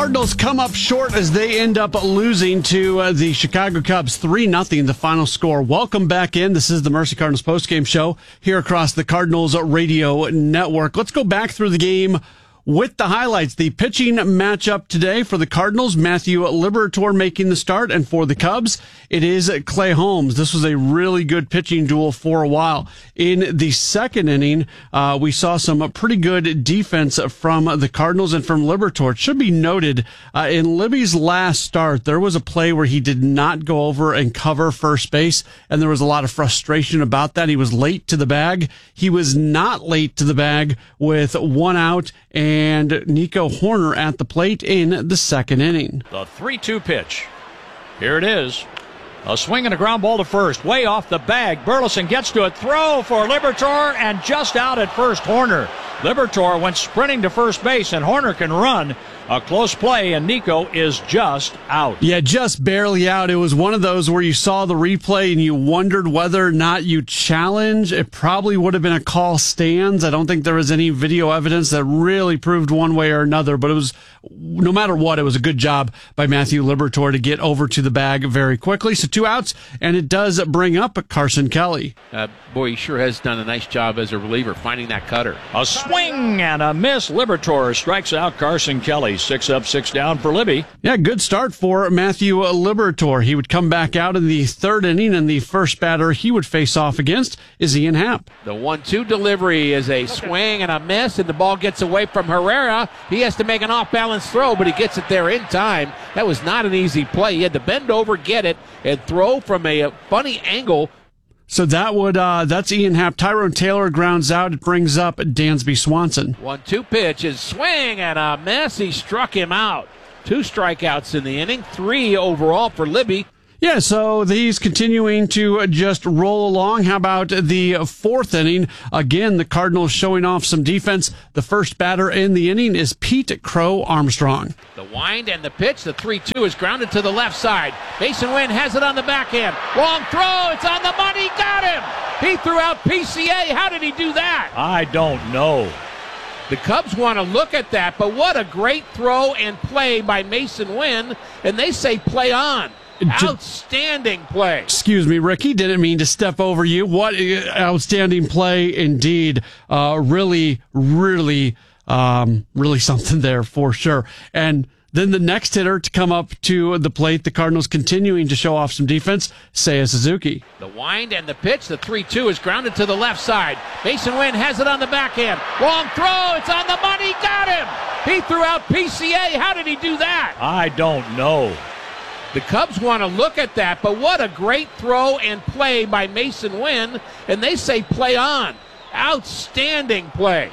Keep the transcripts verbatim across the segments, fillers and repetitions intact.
Cardinals come up short as they end up losing to uh, the Chicago Cubs three nothing, the final score. Welcome back in. This is the Mercy Cardinals postgame show here across the Cardinals Radio Network. Let's go back through the game with the highlights. The pitching matchup today for the Cardinals, Matthew Liberatore making the start, and for the Cubs, it is Clay Holmes. This was a really good pitching duel for a while. In the second inning, uh, we saw some pretty good defense from the Cardinals and from Liberatore. It should be noted, uh, in Libby's last start, there was a play where he did not go over and cover first base, and there was a lot of frustration about that. He was late to the bag. He was not late to the bag with one out and Nico Hoerner at the plate in the second inning. The three two pitch. Here it is. A swing and a ground ball to first. Way off the bag. Burleson gets to it. Throw for Liberatore, and just out at first, Hoerner. Liberatore went sprinting to first base, and Hoerner can run. A close play, and Nico is just out. Yeah, just barely out. It was one of those where you saw the replay and you wondered whether or not you challenge. It probably would have been a call stands. I don't think there was any video evidence that really proved one way or another, but it was, no matter what, it was a good job by Matthew Liberatore to get over to the bag very quickly. So two outs, and it does bring up Carson Kelly. Uh, boy, he sure has done a nice job as a reliever finding that cutter. A swing and a miss. Liberatore strikes out Carson Kelly. Six up, six down for Libby. Yeah, good start for Matthew Liberatore. He would come back out in the third inning, and the first batter he would face off against is Ian Happ. The one two delivery is a swing and a miss, and the ball gets away from Herrera. He has to make an off-balance throw, but he gets it there in time. That was not an easy play. He had to bend over, get it, and throw from a funny angle. So that would, uh, that's Ian Happ. Tyrone Taylor grounds out. It brings up Dansby Swanson. One two pitch is swing and a miss. He struck him out. Two strikeouts in the inning, three overall for Libby. Yeah, so he's continuing to just roll along. How about the fourth inning? Again, the Cardinals showing off some defense. The first batter in the inning is Pete Crow Armstrong. The wind and the pitch, the three two is grounded to the left side. Mason Wynn has it on the backhand. Long throw, it's on the money, got him! He threw out P C A. How did he do that? I don't know. The Cubs want to look at that, but what a great throw and play by Mason Wynn, and they say play on. Outstanding play. Excuse me, Ricky. Didn't mean to step over you. What outstanding play indeed. Uh, really, really, um, really something there for sure. And then the next hitter to come up to the plate, the Cardinals continuing to show off some defense, Seiya Suzuki. The wind and the pitch, the three two is grounded to the left side. Mason Wynn has it on the backhand. Long throw, it's on the money, got him! He threw out P C A. How did he do that? I don't know. The Cubs want to look at that, but what a great throw and play by Mason Wynn, and they say play on. Outstanding play.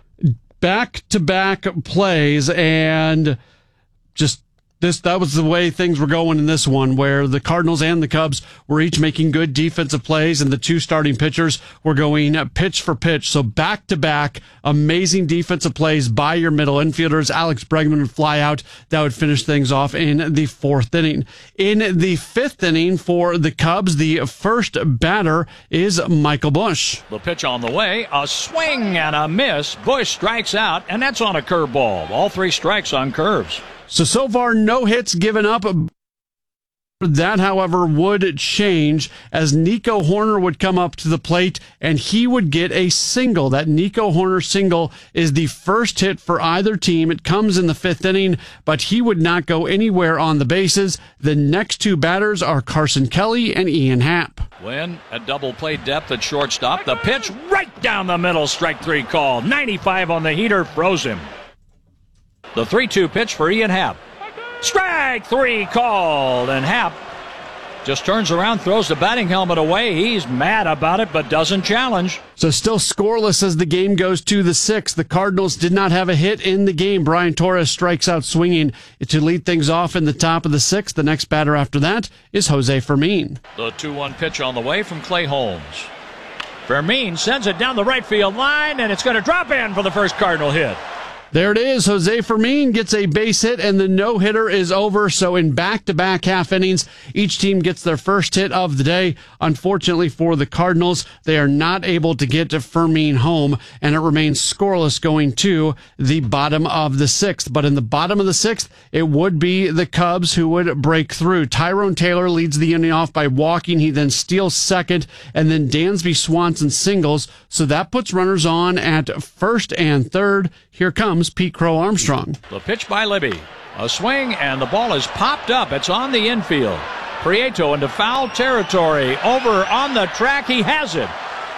Back-to-back plays, and just this that was the way things were going in this one, where the Cardinals and the Cubs were each making good defensive plays, and the two starting pitchers were going pitch for pitch. So back-to-back, amazing defensive plays by your middle infielders. Alex Bregman would fly out. That would finish things off in the fourth inning. In the fifth inning for the Cubs, the first batter is Michael Busch. The pitch on the way, a swing and a miss. Busch strikes out, and that's on a curveball. All three strikes on curves. So, so far, no hits given up. That, however, would change as Nico Hoerner would come up to the plate, and he would get a single. That Nico Hoerner single is the first hit for either team. It comes in the fifth inning, but he would not go anywhere on the bases. The next two batters are Carson Kelly and Ian Happ. Wynn at double play depth at shortstop. The pitch right down the middle, strike three call. ninety-five on the heater, froze him. The three two pitch for Ian Happ. Strike three called, and Happ just turns around, throws the batting helmet away. He's mad about it, but doesn't challenge. So still scoreless as the game goes to the sixth. The Cardinals did not have a hit in the game. Brian Torres strikes out swinging to lead things off in the top of the sixth. The next batter after that is Jose Fermin. The two one pitch on the way from Clay Holmes. Fermin sends it down the right field line, and it's going to drop in for the first Cardinal hit. There it is. Jose Fermin gets a base hit, and the no-hitter is over. So in back-to-back half innings, each team gets their first hit of the day. Unfortunately for the Cardinals, they are not able to get to Fermin home, and it remains scoreless going to the bottom of the sixth. But in the bottom of the sixth, it would be the Cubs who would break through. Tyrone Taylor leads the inning off by walking. He then steals second, and then Dansby Swanson singles. So that puts runners on at first and third. Here comes Pete Crow Armstrong. The pitch by Libby. A swing, and the ball is popped up. It's on the infield. Prieto into foul territory. Over on the track. He has it.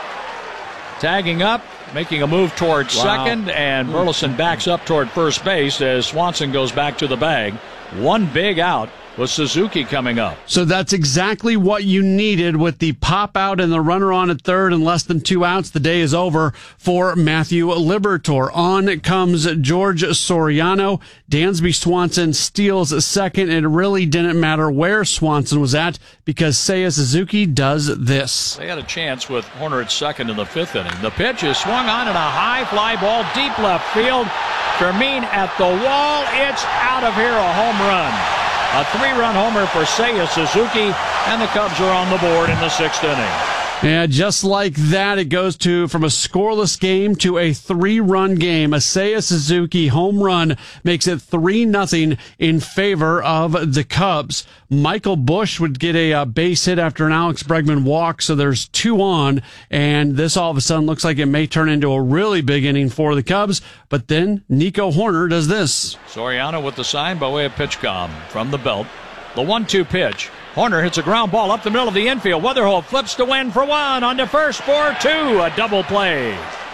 Tagging up, making a move towards wow. second, and Burleson backs up toward first base as Swanson goes back to the bag. One big out with Suzuki coming up. So that's exactly what you needed with the pop out and the runner on at third and less than two outs. The day is over for Matthew Liberatore. On comes George Soriano. Dansby Swanson steals second. It really didn't matter where Swanson was at because Seiya Suzuki does this. They had a chance with Horner at second in the fifth inning. The pitch is swung on in a high fly ball deep left field. Fermin at the wall. It's out of here, a home run. A three-run homer for Seiya Suzuki, and the Cubs are on the board in the sixth inning. Yeah, just like that, it goes to from a scoreless game to a three-run game. A Seiya Suzuki home run makes it three nothing in favor of the Cubs. Michael Busch would get a uh, base hit after an Alex Bregman walk, so there's two on, and this all of a sudden looks like it may turn into a really big inning for the Cubs, but then Nico Horner does this. Soriano with the sign by way of pitch com from the belt. The one two pitch. Horner hits a ground ball up the middle of the infield. Weatherholt flips to win for one. On to first for two. A double play.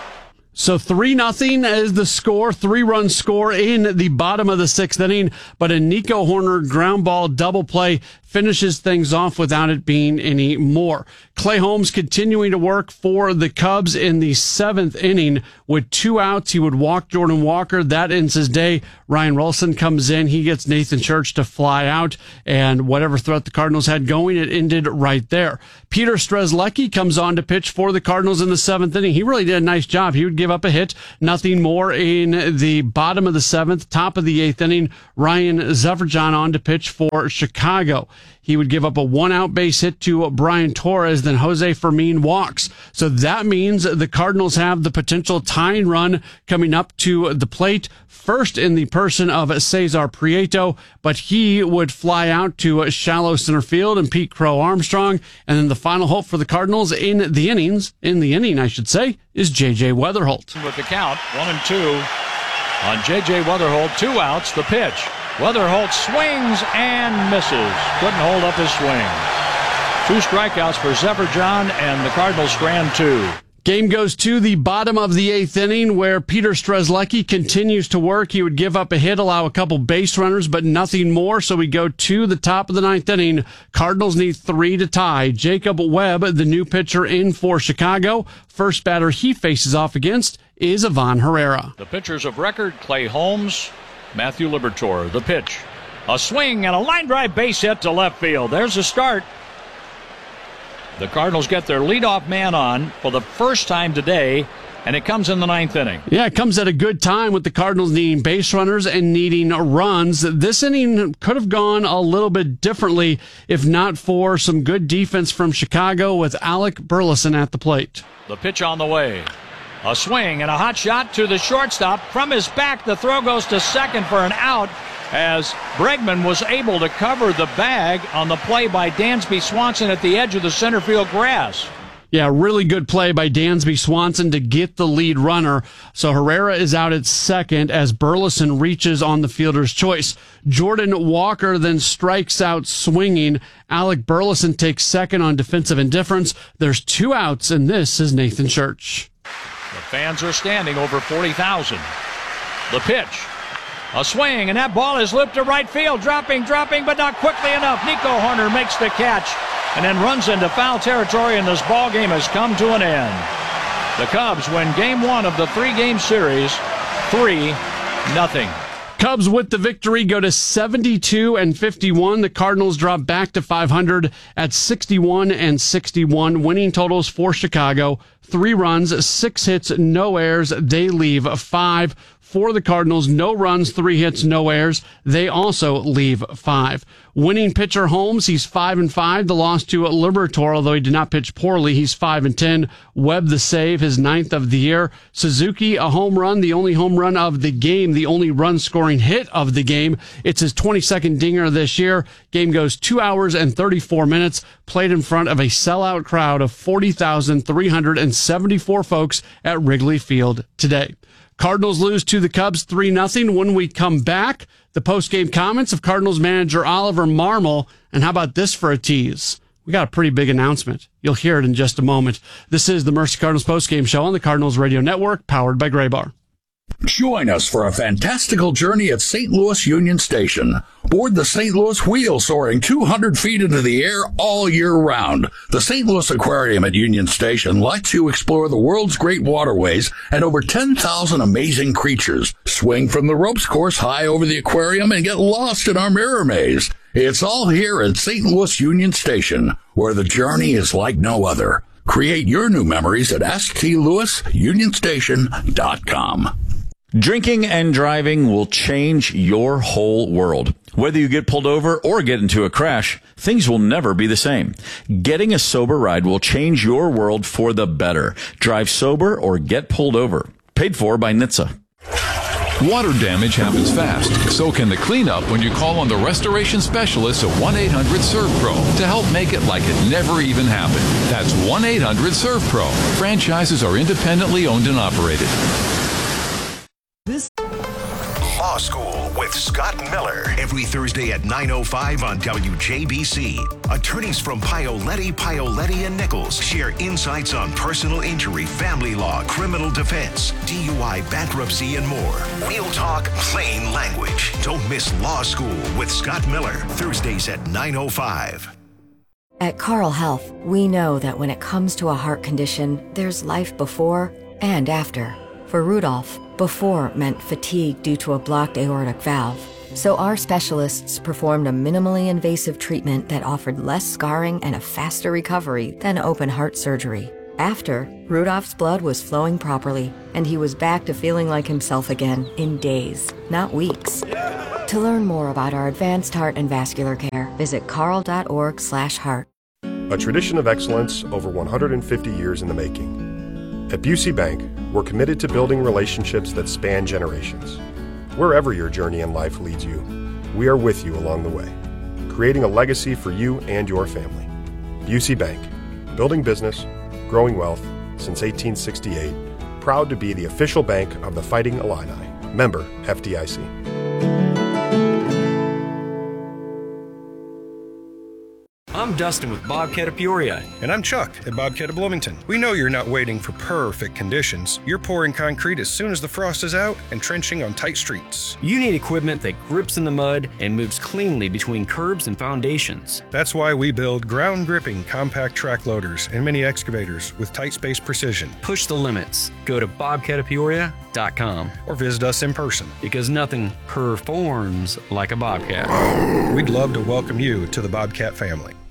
So three nothing is the score, three-run score in the bottom of the sixth inning, but a Nico Horner ground ball double play finishes things off without it being any more. Clay Holmes continuing to work for the Cubs in the seventh inning with two outs. He would walk Jordan Walker. That ends his day. Ryan Rolson comes in. He gets Nathan Church to fly out, and whatever threat the Cardinals had going, it ended right there. Peter Strzelecki comes on to pitch for the Cardinals in the seventh inning. He really did a nice job. He would give up a hit, nothing more in the bottom of the seventh, top of the eighth inning. Ryan Zefferjon on to pitch for Chicago. He would give up a one-out base hit to Brian Torres, then Jose Fermin walks. So that means the Cardinals have the potential tying run coming up to the plate, first in the person of Cesar Prieto, but he would fly out to shallow center field and Pete Crow Armstrong. And then the final hope for the Cardinals in the innings, in the inning, I should say, is J J Weatherholt. With the count, one and two on J J Weatherholt, two outs, the pitch. Weatherholt swings and misses. Couldn't hold up his swing. Two strikeouts for Zefferjon, and the Cardinals strand two. Game goes to the bottom of the eighth inning where Peter Strzelecki continues to work. He would give up a hit, allow a couple base runners, but nothing more. So we go to the top of the ninth inning. Cardinals need three to tie. Jacob Webb, the new pitcher in for Chicago. First batter he faces off against is Ivan Herrera. The pitchers of record, Clay Holmes, Matthew Liberatore. The pitch. A swing and a line drive base hit to left field. There's a start. The Cardinals get their leadoff man on for the first time today, and it comes in the ninth inning. Yeah, it comes at a good time with the Cardinals needing base runners and needing runs. This inning could have gone a little bit differently if not for some good defense from Chicago with Alec Burleson at the plate. The pitch on the way. A swing and a hot shot to the shortstop. From his back, the throw goes to second for an out as Bregman was able to cover the bag on the play by Dansby Swanson at the edge of the center field grass. Yeah, really good play by Dansby Swanson to get the lead runner. So Herrera is out at second as Burleson reaches on the fielder's choice. Jordan Walker then strikes out swinging. Alec Burleson takes second on defensive indifference. There's two outs, and this is Nathan Church. The fans are standing, over forty thousand. The pitch. A swing, and that ball is looped to right field. Dropping, dropping, but not quickly enough. Nico Horner makes the catch and then runs into foul territory, and this ball game has come to an end. The Cubs win game one of the three-game series, three nothing. Cubs with the victory go to seventy-two and fifty-one. The Cardinals drop back to five hundred at sixty-one and sixty-one. Winning totals for Chicago: three runs, six hits, no errors. They leave five. for the Cardinals. No runs, three hits, no errors. They also leave five. Winning pitcher Holmes, he's five and five. The loss to Liberatore, although he did not pitch poorly, he's five and ten. Webb the save, his ninth of the year. Suzuki, a home run, the only home run of the game, the only run scoring hit of the game. It's his twenty-second dinger this year. Game goes two hours and thirty-four minutes. Played in front of a sellout crowd of forty thousand three hundred seventy-four folks at Wrigley Field today. Cardinals lose to the Cubs three nothing. When we come back, the post-game comments of Cardinals manager Oliver Marmol. And how about this for a tease? We got a pretty big announcement. You'll hear it in just a moment. This is the Mercy Cardinals post-game show on the Cardinals Radio Network, powered by Graybar. Join us for a fantastical journey at Saint Louis Union Station. Board the Saint Louis Wheel, soaring two hundred feet into the air all year round. The Saint Louis Aquarium at Union Station lets you explore the world's great waterways and over ten thousand amazing creatures. Swing from the ropes course high over the aquarium and get lost in our mirror maze. It's all here at Saint Louis Union Station, where the journey is like no other. Create your new memories at s t louis union station dot com. Drinking and driving will change your whole world. Whether you get pulled over or get into a crash, things will never be the same. Getting a sober ride will change your world for the better. Drive sober or get pulled over. Paid for by N H T S A. Water damage happens fast. So can the cleanup when you call on the restoration specialists at one eight hundred serve pro to help make it like it never even happened. That's one eight hundred serve pro. Franchises are independently owned and operated. This Law School with Scott Miller every Thursday at nine oh five on W J B C. Attorneys from Paoletti, Paoletti and Nichols share insights on personal injury, family law, criminal defense, D U I, bankruptcy, and more. We'll talk plain language. Don't miss Law School with Scott Miller, Thursdays at nine oh five. At Carle Health, we know that when it comes to a heart condition, there's life before and after. For Rudolph, before meant fatigue due to a blocked aortic valve. So our specialists performed a minimally invasive treatment that offered less scarring and a faster recovery than open heart surgery. After, Rudolph's blood was flowing properly, and he was back to feeling like himself again in days, not weeks. To learn more about our advanced heart and vascular care, visit carle.org slash heart. A tradition of excellence over one hundred fifty years in the making. At Busey Bank, we're committed to building relationships that span generations. Wherever your journey in life leads you, we are with you along the way, creating a legacy for you and your family. Busey Bank, building business, growing wealth since eighteen sixty-eight, proud to be the official bank of the Fighting Illini. Member F D I C. I'm Dustin with Bobcat of Peoria. And I'm Chuck at Bobcat of Bloomington. We know you're not waiting for perfect conditions. You're pouring concrete as soon as the frost is out and trenching on tight streets. You need equipment that grips in the mud and moves cleanly between curbs and foundations. That's why we build ground-gripping compact track loaders and mini excavators with tight space precision. Push the limits. Go to bobcat of peoria dot com or visit us in person. Because nothing performs like a Bobcat. We'd love to welcome you to the Bobcat family.